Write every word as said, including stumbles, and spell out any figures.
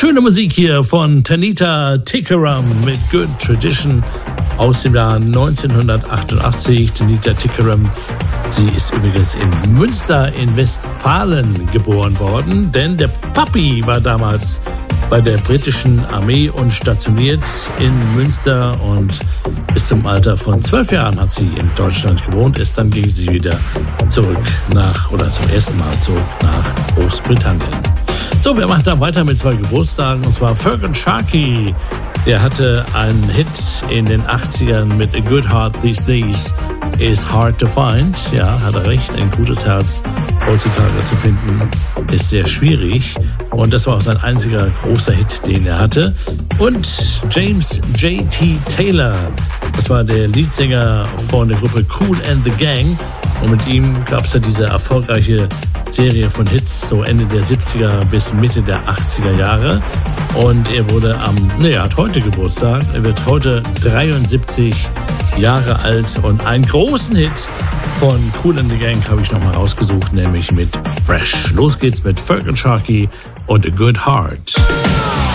Schöne Musik hier von Tanita Tikaram mit Good Tradition aus dem Jahr neunzehnhundertachtundachtzig. Tanita Tikaram, sie ist übrigens in Münster in Westfalen geboren worden, denn der Papi war damals bei der britischen Armee und stationiert in Münster, und bis zum Alter von zwölf Jahren hat sie in Deutschland gewohnt. Erst dann ging sie wieder zurück nach, oder zum ersten Mal zurück nach Großbritannien. So, wir machen dann weiter mit zwei Geburtstagen, und zwar Feargan Sharkey. Der hatte einen Hit in den achtzigern mit A Good Heart These Days is Hard to Find. Ja, hat er recht, ein gutes Herz heutzutage zu finden ist sehr schwierig. Und das war auch sein einziger großer Hit, den er hatte. Und James J T Taylor, das war der Leadsänger von der Gruppe Kool and the Gang. Und mit ihm gab es ja diese erfolgreiche Serie von Hits, so Ende der siebziger bis Mitte der achtziger Jahre. Und er wurde am, ne, er hat heute Geburtstag. Er wird heute dreiundsiebzig Jahre alt, und einen großen Hit von Kool and the Gang habe ich nochmal rausgesucht, nämlich mit Fresh. Los geht's mit Feargan Sharkey und A Good Heart.